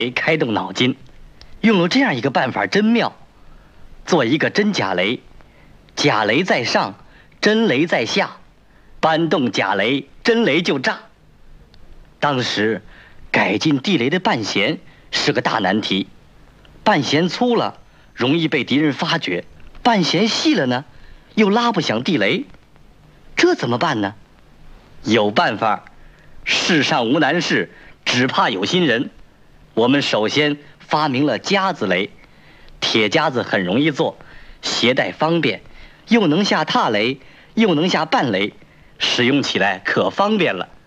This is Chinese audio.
开动脑筋，用了这样一个办法，真妙。做一个真假雷，假雷在上，真雷在下，搬动假雷，真雷就炸。当时改进地雷的半弦是个大难题，半弦粗了容易被敌人发觉，半弦细了呢又拉不响地雷，这怎么办呢？有办法，世上无难事，只怕有心人。我们首先发明了夹子雷，铁夹子很容易做，携带方便，又能下踏雷，又能下半雷，使用起来可方便了。